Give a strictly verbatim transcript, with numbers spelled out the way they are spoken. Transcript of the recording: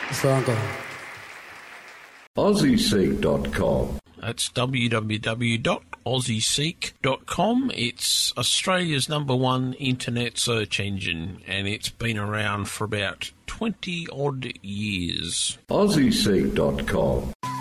That's where I'm going. Aussie Seek dot com. That's w w w dot aussie seek dot com. It's Australia's number one internet search engine, and it's been around for about twenty odd years. Aussie Seek dot com.